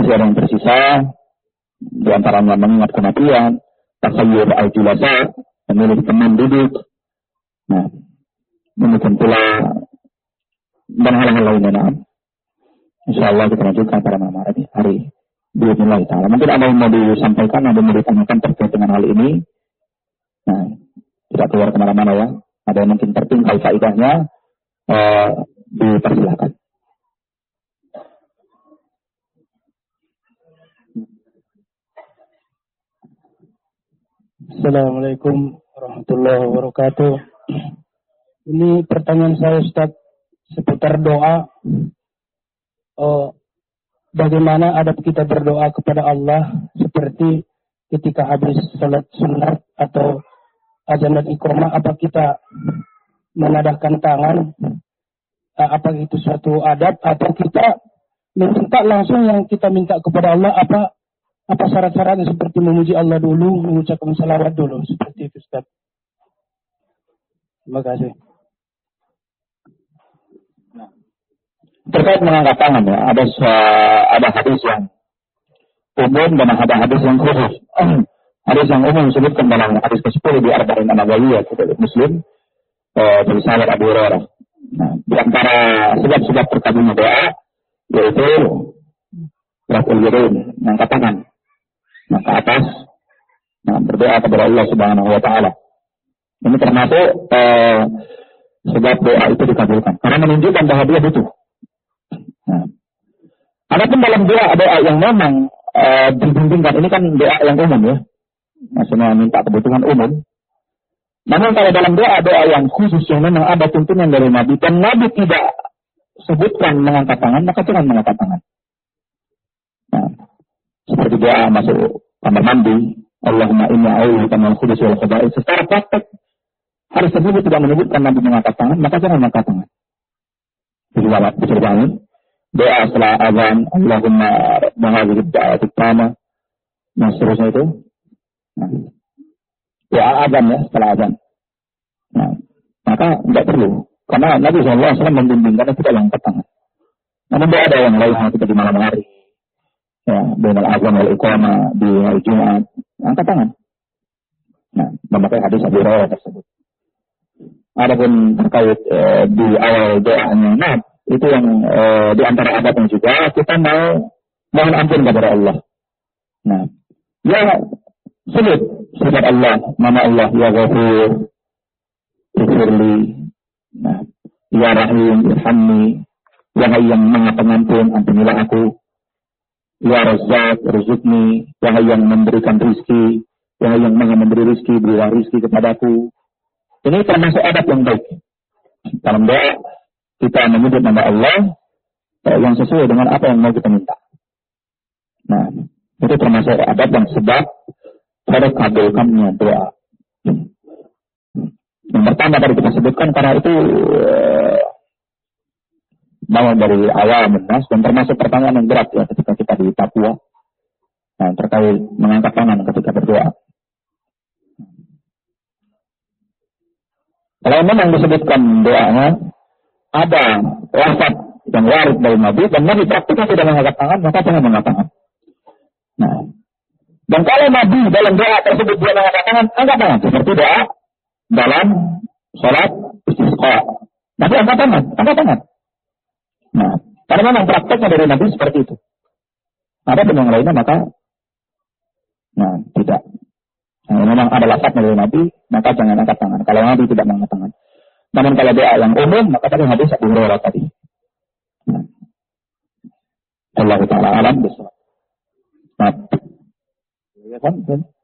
Masih ada yang tersisa, di antaranya mengingat kematian, tasayyur al-julasa, memilih teman duduk. Nah, demikian pula dan hal-hal lainnya. Nah, insyaallah kita lanjutkan pada malam hari bismillah taala. Mungkin ada yang mau disampaikan, ada yang mau ditanyakan terkait dengan hal ini. Nah, tidak keluar kemana-mana ya. Ada yang mungkin tertinggal faedahnya, dipersilakan. Assalamualaikum warahmatullahi wabarakatuh. Ini pertanyaan saya, Ustaz, seputar doa. Bagaimana adab kita berdoa kepada Allah seperti ketika habis salat sunat atau azan dan iqamah, apa kita menadahkan tangan? Apa itu suatu adab atau kita minta langsung yang kita minta kepada Allah? Apa syarat-syaratnya seperti memuji Allah dulu, mengucapkan salawat dulu, seperti itu, Ustaz. Terima kasih. Terkait mengangkat tangan ya, ada hadis yang umum dan ada hadis yang khusus. Hadis yang umum disebutkan dalam hadis ke-10 di Arba'in An-Nawawiyah dari Muslim dari sahabat Abu Hurairah. Nah, di antara sebab-sebab terkabulnya doa yaitu raf'ul yadain, mengangkat tangan ke atas, berdoa kepada Allah Subhanahu wa taala. Ini termasuk sebab doa itu dikabulkan karena menunjukkan bahwa dia butuh. Nah, adapun dalam doa yang memang dibimbingkan, ini kan doa yang umum ya, maksudnya minta kebutuhan umum. Namun kalau dalam doa yang khusus yang memang ada tuntunan dari Nabi dan Nabi tidak sebutkan mengangkat tangan, maka jangan mengangkat tangan. Nah, seperti doa masuk kamar mandi, Allahumma inni a'udzubika minal khubuthi wal khaba'ith. Secara praktek hadis tersebut tidak menyebutkan Nabi mengangkat tangan, maka jangan mengangkat tangan. Bisa dibangun doa setelah azan, Allahumma rabb hadhihi ad-da'wati at-tamah, dan seterusnya itu. Nah, doa azan ya, setelah azan. Nah, maka tidak perlu, karena Nabi SAW membimbingkan tidak mengangkat tangan. Namun ada yang lain kita di malam hari, ya, dengan azan wal iqamah di hari Jumat, angkat tangan. Nah, memakai hadis Abu Hurairah tersebut. Adapun terkait di awal doanya, nah, itu yang di antara adabnya juga kita mau mohon ampun kepada Allah. Nah, ya sebut Allah, nama Allah, ya Ghafur, Ighfirli, nah, ya Rahim, Irhamni, wahai yang Maha Pengampun, ampunilah aku, ya Razzaq, Rizukni, wahai yang memberikan rizki, wahai yang Maha memberi rizki, berilah rizki kepadaku. Ini termasuk adab yang baik. Dalam doa kita menyebut nama Allah yang sesuai dengan apa yang mau kita minta. Nah, itu termasuk adab yang sebab pada kabulkannya doa. Yang pertama tadi kita sebutkan karena itu mau dari awal menas dan termasuk pertanyaan yang berat ya ketika kita di Papua. Nah, terkait mengangkat tangan ketika berdoa. Kalau memang disebutkan doanya ada lafaz yang warid dari Nabi dan Nabi praktiknya tidak mengangkat tangan, maka jangan mengangkat tangan. Nah, dan kalau Nabi dalam doa tersebut dia mengangkat tangan, angkat tangan seperti doa dalam sholat istisqa. Nabi angkat tangan. Nah, karena memang prakteknya dari Nabi seperti itu. Ada yang lainnya maka, tidak. Nah, memang ada lafaz dari Nabi, maka jangan angkat tangan. Kalau Nabi tidak mengangkat tangan. Namun kalau doa yang umum, maka tadi hadis Abu Hurairah tadi. Allah Ta'ala alam besar. Nah, ya kan?